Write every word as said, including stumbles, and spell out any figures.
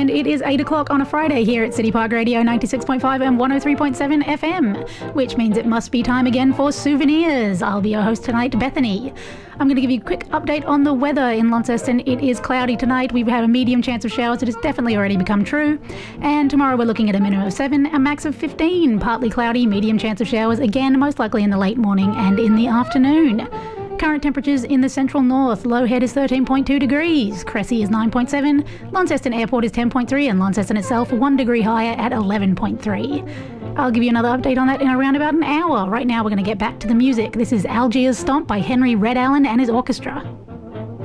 And it is eight o'clock on a Friday here at City Park Radio ninety-six point five and one oh three point seven F M, which means it must be time again for Souvenirs. I'll be your host tonight, Bethany. I'm going to give you a quick update on the weather in Launceston. It is cloudy tonight. We have a medium chance of showers. It has definitely already become true. And tomorrow we're looking at a minimum of seven, a max of fifteen. Partly cloudy, medium chance of showers, again, most likely in the late morning and in the afternoon. Current temperatures in the central north. Low Head is thirteen point two degrees. Cressy is nine point seven. Launceston Airport is ten point three. And Launceston itself one degree higher at eleven point three. I'll give you another update on that in around about an hour. Right now we're going to get back to the music. This is Algiers Stomp by Henry Red Allen and his orchestra.